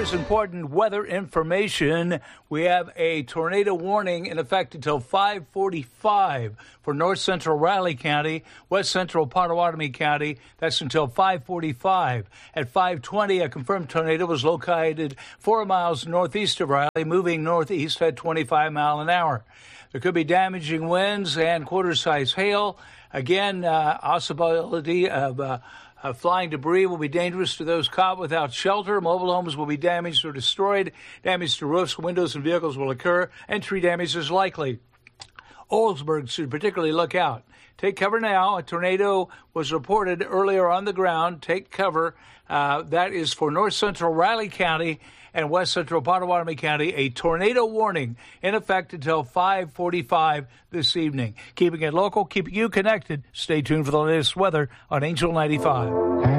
Here's important weather information. We have a tornado warning in effect until 5:45 for north central Riley County, west central Pottawatomie County. That's until 5:45. At 5:20, a confirmed tornado was located 4 miles northeast of Riley, moving northeast at 25 miles an hour. There could be damaging winds and quarter-size hail. Again, possibility of flying debris will be dangerous to those caught without shelter. Mobile homes will be damaged or destroyed. Damage to roofs, windows, and vehicles will occur, and tree damage is likely. Oldsburg should particularly look out. Take cover now. A tornado was reported earlier on the ground. Take cover. That is for north central Riley County and west central Pottawatomie County. A tornado warning in effect until 5:45 this evening. Keeping it local, keeping you connected. Stay tuned for the latest weather on Angel 95.